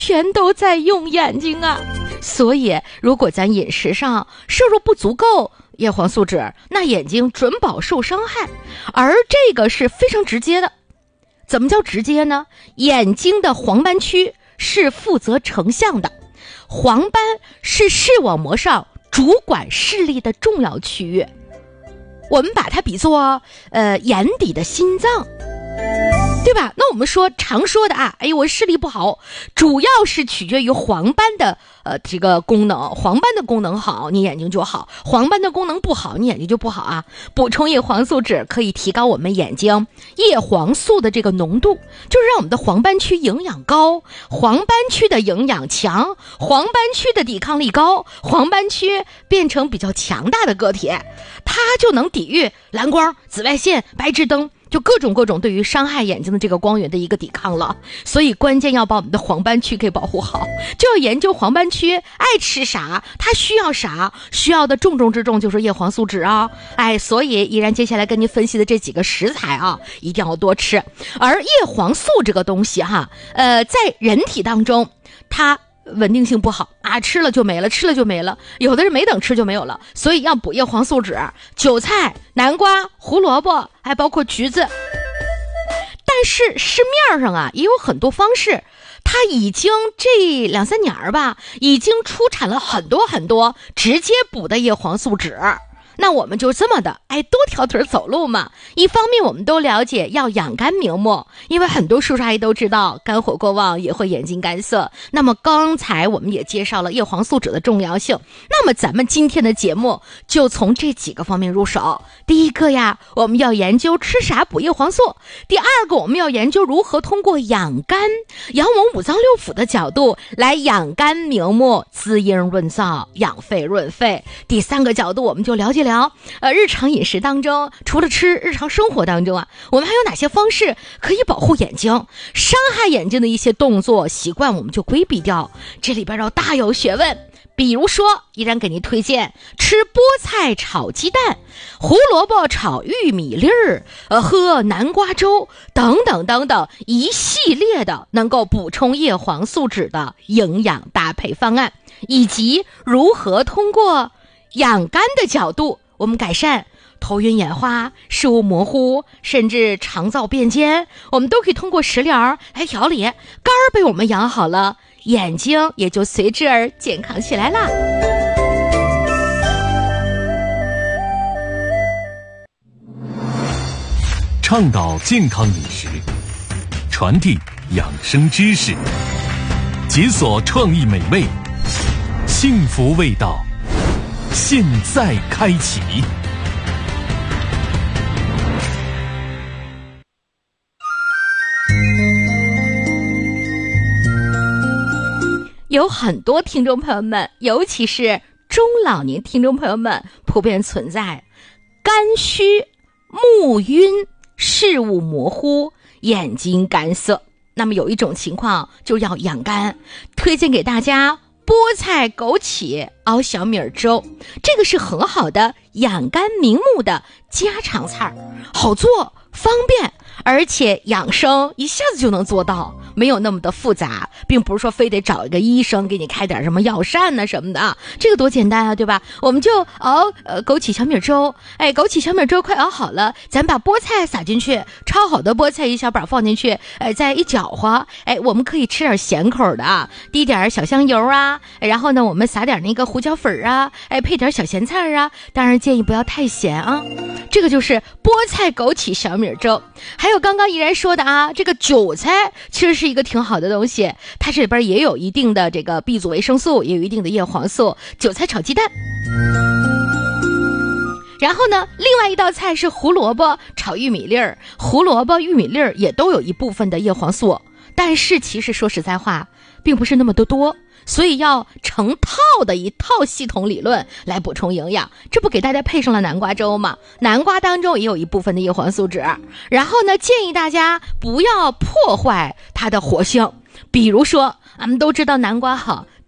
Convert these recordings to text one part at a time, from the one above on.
全都在用眼睛啊。所以如果咱饮食上摄入不足够叶黄素酯，那眼睛准保受伤害。而这个是非常直接的。怎么叫直接呢？眼睛的黄斑区是负责成像的，黄斑是视网膜上主管视力的重要区域，我们把它比作眼底的心脏，对吧？那我们说常说的啊，我视力不好，主要是取决于黄斑的这个功能，黄斑的功能好，你眼睛就好；黄斑的功能不好，你眼睛就不好啊。补充叶黄素酯可以提高我们眼睛叶黄素的这个浓度，就是让我们的黄斑区营养高，黄斑区的营养强，黄斑区的抵抗力高，黄斑区变成比较强大的个体，它就能抵御蓝光、紫外线、白炽灯，就各种对于伤害眼睛的这个光源的一个抵抗了。所以关键要把我们的黄斑区给保护好，就要研究黄斑区爱吃啥，它需要啥，需要的重中之重就是叶黄素酯啊。所以依然接下来跟您分析的这几个食材啊，一定要多吃。而叶黄素这个东西哈，在人体当中它稳定性不好啊，吃了就没了，有的人没等吃就没有了，所以要补叶黄素酯，韭菜、南瓜、胡萝卜还包括橘子。但是市面上啊也有很多方式，它已经这2-3年吧，已经出产了很多直接补的叶黄素酯。那我们就这么的多条腿走路嘛。一方面我们都了解要养肝明目，因为很多叔叔阿姨都知道肝火过旺也会眼睛干涩。那么刚才我们也介绍了叶黄素酯的重要性，那么咱们今天的节目就从这几个方面入手。第一个呀，我们要研究吃啥补叶黄素；第二个，我们要研究如何通过养肝养我们五脏六腑的角度来养肝明目、滋阴润燥、养肺润肺；第三个角度，我们就了解日常饮食当中，除了吃，日常生活当中啊，我们还有哪些方式可以保护眼睛？伤害眼睛的一些动作习惯我们就规避掉，这里边大有学问。比如说依然给您推荐吃菠菜炒鸡蛋、胡萝卜炒玉米粒儿，喝南瓜粥等等一系列的能够补充叶黄素酯的营养搭配方案，以及如何通过养肝的角度我们改善头晕眼花、视物模糊，甚至肠燥便坚，我们都可以通过食疗来调理。肝儿被我们养好了，眼睛也就随之而健康起来啦。 倡导健康饮食，传递养生知识，解锁创意美味，幸福味道现在开启。 有很多听众朋友们，尤其是中老年听众朋友们，普遍存在肝虚、目晕、视物模糊、眼睛干涩。那么有一种情况就要养肝，推荐给大家菠菜枸杞熬小米粥，这个是很好的养肝明目的家常菜，好做方便，而且养生一下子就能做到，没有那么的复杂，并不是说非得找一个医生给你开点什么药膳呢什么的啊，这个多简单啊，对吧？我们就熬枸杞小米粥，枸杞小米粥快熬好了，咱把菠菜撒进去，焯好的菠菜一小把放进去，再一搅和，我们可以吃点咸口的啊，滴点小香油啊，然后呢我们撒点那个胡椒粉啊，配点小咸菜啊，当然建议不要太咸啊。这个就是菠菜枸杞小米粥。还有刚刚依然说的啊，这个韭菜其实是一个挺好的东西，它这里边也有一定的这个 B 族维生素，也有一定的叶黄素。韭菜炒鸡蛋，然后呢另外一道菜是胡萝卜炒玉米粒儿，胡萝卜玉米粒儿也都有一部分的叶黄素，但是其实说实在话并不是那么的多，所以要成套的一套系统理论来补充营养。这不给大家配上了南瓜粥吗？南瓜当中也有一部分的叶黄素酯，然后呢建议大家不要破坏它的活性。比如说我们都知道南瓜好，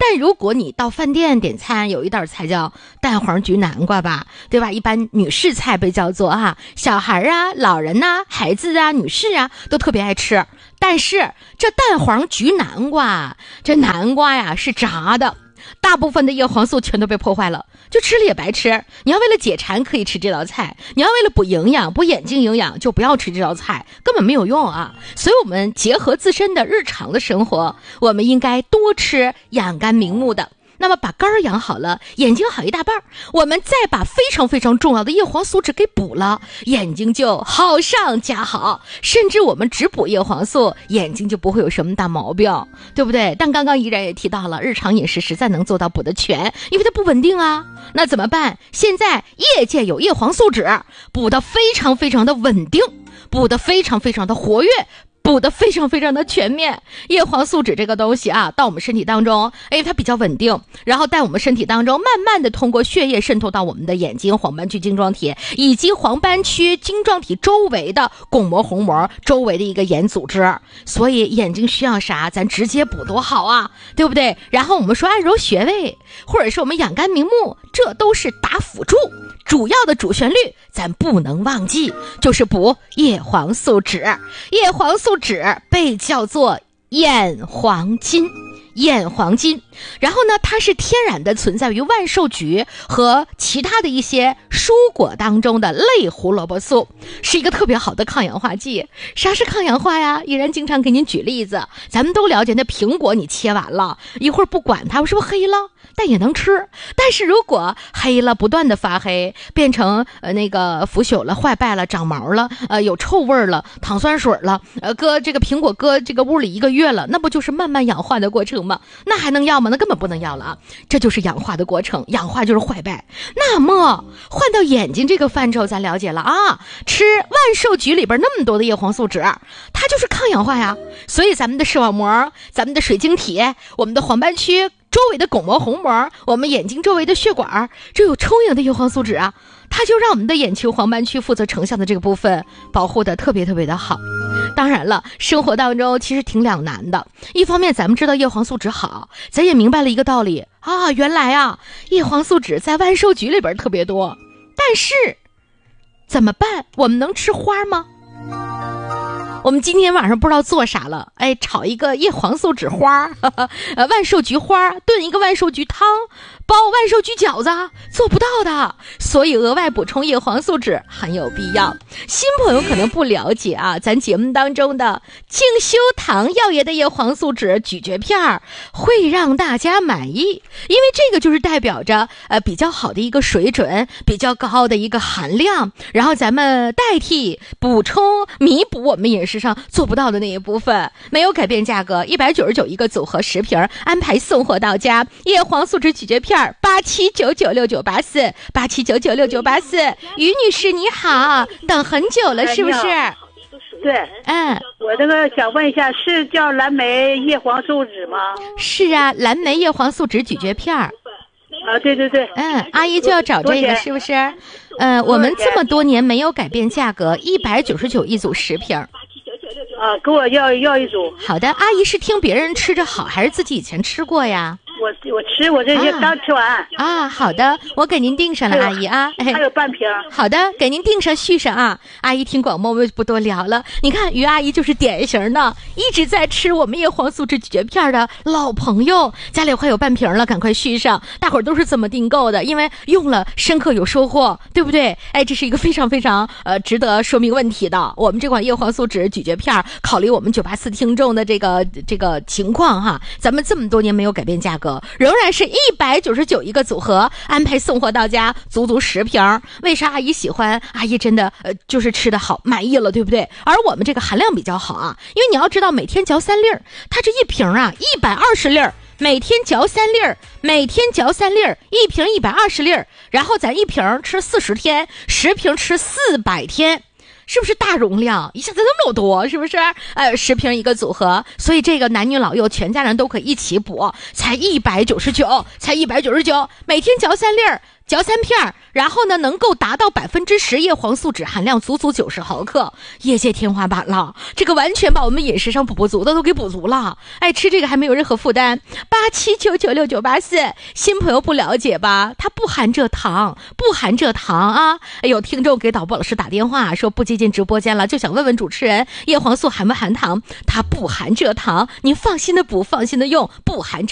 但如果你到饭店点餐，有一道菜叫蛋黄焗南瓜吧，对吧？一般女士菜被叫做小孩啊、老人啊、孩子啊、女士啊都特别爱吃。但是这蛋黄焗南瓜，这南瓜呀是炸的，大部分的叶黄素全都被破坏了，就吃了也白吃。你要为了解馋可以吃这道菜，你要为了补营养、补眼睛营养就不要吃这道菜，根本没有用啊。所以我们结合自身的日常的生活，我们应该多吃养肝明目的。那么把肝儿养好了，眼睛好一大半，我们再把非常非常重要的叶黄素酯给补了，眼睛就好上加好。甚至我们只补叶黄素，眼睛就不会有什么大毛病，对不对？但刚刚依然也提到了，日常饮食实在能做到补得全，因为它不稳定啊。那怎么办？现在业界有叶黄素酯，补得非常非常的稳定，补得非常非常的活跃，补得非常非常的全面。叶黄素酯这个东西到我们身体当中，它比较稳定，然后在我们身体当中慢慢的通过血液渗透到我们的眼睛、黄斑区晶状体以及黄斑区晶状体周围的巩膜、虹膜周围的一个眼组织。所以眼睛需要啥，咱直接补多好啊，对不对？然后我们说按揉穴位，或者是我们养肝明目，这都是打辅助，主要的主旋律咱不能忘记，就是补叶黄素酯。叶黄素酯被叫做眼黄金，眼黄金。然后呢，它是天然的存在于万寿菊和其他的一些蔬果当中的类胡萝卜素，是一个特别好的抗氧化剂。啥是抗氧化呀？依然经常给您举例子，咱们都了解，那苹果你切完了一会儿不管它是不是黑了，但也能吃。但是如果黑了，不断的发黑，变成那个腐朽了、坏败了、长毛了，有臭味了、淌酸水了，搁这个苹果搁这个屋里1个月了，那不就是慢慢氧化的过程吗？那还能要吗？那根本不能要了啊！这就是氧化的过程，氧化就是坏败。那么换到眼睛这个范畴，咱了解了啊，吃万寿菊里边那么多的叶黄素酯，它就是抗氧化呀。所以咱们的视网膜、咱们的水晶体、我们的黄斑区周围的巩膜、虹膜，我们眼睛周围的血管，这有充盈的叶黄素酯啊，它就让我们的眼球黄斑区负责成像的这个部分保护的特别特别的好。当然了，生活当中其实挺两难的，一方面咱们知道叶黄素酯好，咱也明白了一个道理啊，原来叶黄素酯在万寿菊里边特别多，但是怎么办？我们能吃花吗？我们今天晚上不知道做啥了，炒一个叶黄素酯花，万寿菊花，炖一个万寿菊汤，包万寿菊饺子，做不到的。所以额外补充叶黄素酯很有必要。新朋友可能不了解咱节目当中的静修堂药业的叶黄素酯咀嚼片会让大家满意，因为这个就是代表着比较好的一个水准，比较高的一个含量，然后咱们代替补充弥补我们饮食上做不到的那一部分。没有改变价格，199一个组合10瓶，安排送货到家。叶黄素酯咀嚼片87996984 87996984。于女士你好，等很久了是不是？ 对，我这个想问一下，是叫蓝莓叶黄素酯吗？ 是啊，蓝莓叶黄素酯咀嚼片。 对对对， 阿姨就要找这个是不是？我们这么多年没有改变价格，199一组10瓶。 给我要一组。 好的，阿姨是听别人吃着好，还是自己以前吃过呀？ 我这些刚吃完好的，我给您订上了，阿姨啊， 还有半瓶。 好的，给您订上续上啊。阿姨听广播我们不多聊了。你看于阿姨就是典型的一直在吃我们叶黄素酯咀嚼片的老朋友，家里快有半瓶了，赶快续上。大伙儿都是这么订购的，因为用了深刻有收获，对不对？这是一个非常非常值得说明问题的。我们这款叶黄素酯咀嚼片，考虑我们984听众的这个情况哈，咱们这么多年没有改变价格，仍然是199一个组合，安排送货到家，足10瓶。为啥阿姨喜欢？阿姨真的就是吃得好，满意了，对不对？而我们这个含量比较好啊，因为你要知道每天嚼3粒，它这一瓶120粒，每天嚼3粒，每天嚼3粒，一瓶120粒，然后咱一瓶吃40天，10瓶吃400天。是不是大容量？一下子那么多，是不是？10瓶一个组合，所以这个男女老幼全家人都可以一起补，才199，每天嚼3粒， 嚼3片，然后呢能够达到10%叶黄素酯含量，足足90毫克，业界天花板了。这个完全把我们饮食上补不足的都给补足了。哎，吃这个还没有任何负担。87996984，新朋友不了解吧？它不含蔗糖，不含蔗糖啊！哎呦，听众给导播老师打电话说不接进直播间了，就想问问主持人，叶黄素含不含糖？它不含蔗糖，您放心的补，放心的用，不含蔗